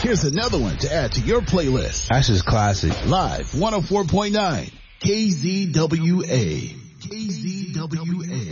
Here's another one to add to your playlist. That's just classic. Live 104.9 KZWA. KZWA.